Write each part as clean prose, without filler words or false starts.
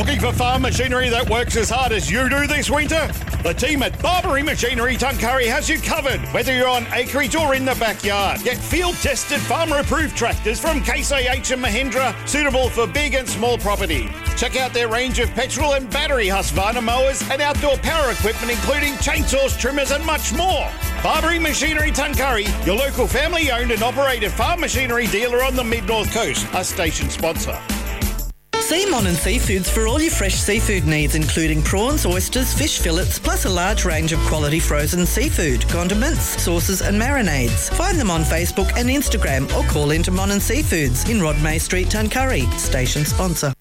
Looking for farm machinery that works as hard as you do this winter? The team at Barbary Machinery Tuncurry has you covered, whether you're on acreage or in the backyard. Get field-tested, farmer-approved tractors from Case IH and Mahindra, suitable for big and small property. Check out their range of petrol and battery Husqvarna mowers and outdoor power equipment, including chainsaws, trimmers and much more. Barbary Machinery Tuncurry, your local family-owned and operated farm machinery dealer on the Mid-North Coast, a station sponsor. See Monin Seafoods for all your fresh seafood needs, including prawns, oysters, fish fillets, plus a large range of quality frozen seafood, condiments, sauces and marinades. Find them on Facebook and Instagram or call into Monin Seafoods in Rodmay Street, Tuncurry. Station sponsor.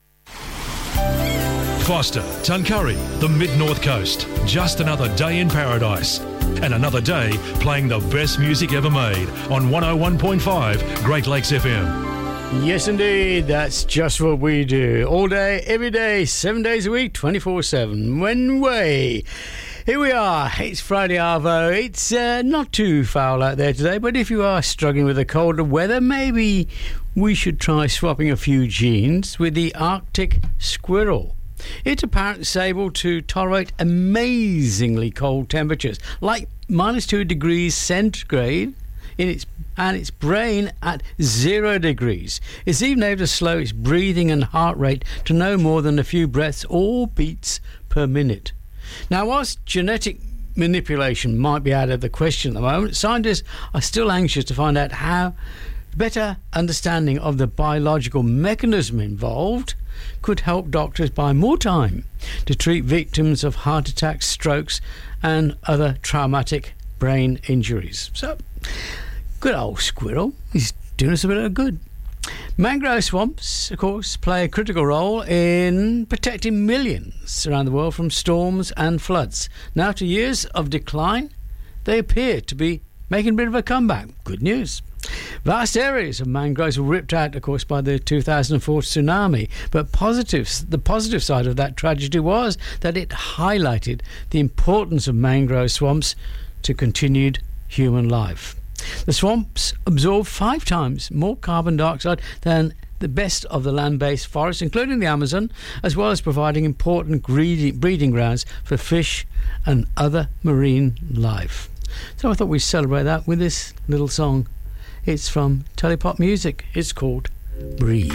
Foster, Tuncurry, the Mid-North Coast. Just another day in paradise. And another day playing the best music ever made on 101.5 Great Lakes FM. Yes, indeed. That's just what we do. All day, every day, 7 days a week, 24/7. When way. Here we are. It's Friday Arvo. It's not too foul out there today, but if you are struggling with the colder weather, maybe we should try swapping a few genes with the Arctic squirrel. It's apparently able to tolerate amazingly cold temperatures, like -2 degrees centigrade and its brain at 0 degrees. It's even able to slow its breathing and heart rate to no more than a few breaths or beats per minute. Now, whilst genetic manipulation might be out of the question at the moment, scientists are still anxious to find out how better understanding of the biological mechanism involved could help doctors buy more time to treat victims of heart attacks, strokes and other traumatic brain injuries. So, good old squirrel. He's doing us a bit of good. Mangrove swamps, of course, play a critical role in protecting millions around the world from storms and floods. Now, after years of decline, they appear to be making a bit of a comeback. Good news. Vast areas of mangroves were ripped out, of course, by the 2004 tsunami. But the positive side of that tragedy was that it highlighted the importance of mangrove swamps to continued human life. The swamps absorb 5 times more carbon dioxide than the best of the land-based forests, including the Amazon, as well as providing important breeding grounds for fish and other marine life. So I thought we'd celebrate that with this little song. It's from Telepop Music. It's called Breathe.